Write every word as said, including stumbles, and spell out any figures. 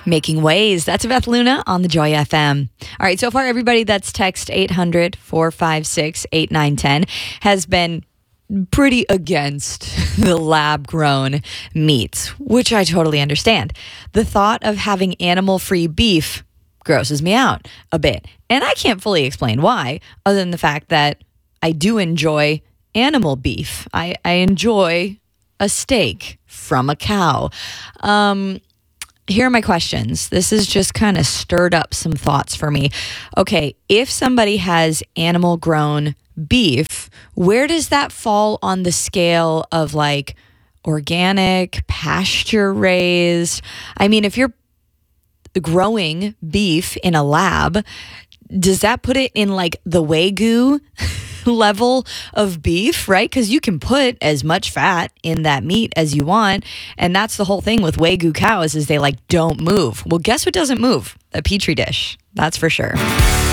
Making Ways. That's Beth Luna on the Joy F M. All right, so far, everybody that's text eight hundred, four five six, eight nine one zero has been pretty against the lab-grown meats, which I totally understand. The thought of having animal-free beef grosses me out a bit. And I can't fully explain why, other than the fact that I do enjoy animal beef. I, I enjoy a steak from a cow. Um... Here are my questions. This has just kind of stirred up some thoughts for me. Okay, if somebody has animal grown beef, where does that fall on the scale of like organic, pasture raised? I mean, if you're growing beef in a lab, does that put it in like the Wagyu level of beef, right? Because you can put as much fat in that meat as you want. And that's the whole thing with Wagyu cows is they like don't move. Well, guess what doesn't move? A Petri dish. That's for sure.